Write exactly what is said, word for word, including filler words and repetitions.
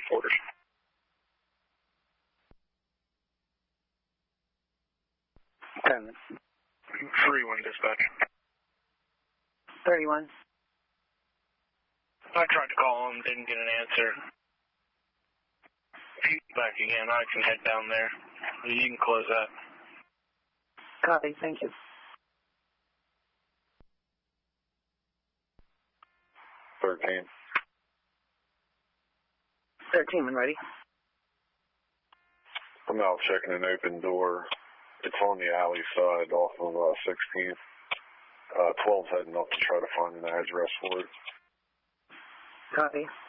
orders. ten. three one dispatch. thirty-one. I tried to call him, didn't get an answer. If he's back again, I can head down there. You can close that. Copy, thank you. thirteen. thirteen, when ready. I'm out checking an open door. It's on the alley side off of uh, sixteenth. Uh, twelve's heading up to try to find an address for it. Copy.